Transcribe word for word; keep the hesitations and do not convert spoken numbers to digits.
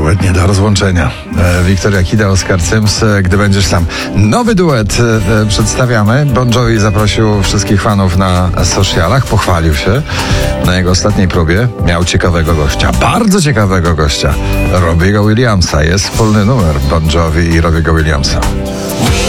duet nie do rozłączenia. E, Wiktoria Kida, Oskar Cyms, e, Gdy będziesz sam. Nowy duet e, e, przedstawiamy. Bon Jovi zaprosił wszystkich fanów na socialach, pochwalił się na jego ostatniej próbie. Miał ciekawego gościa, bardzo ciekawego gościa. Robbie'ego Williamsa. Jest wspólny numer Bon Jovi i Robbie'ego Williamsa.